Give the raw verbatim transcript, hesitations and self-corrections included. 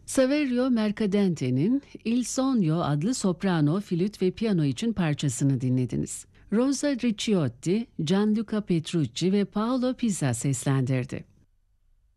Saverio Mercadente'nin Il Sogno adlı soprano, flüt ve piyano için parçasını dinlediniz. Rosa Ricciotti, Gianluca Petrucci ve Paolo Pizza seslendirdi.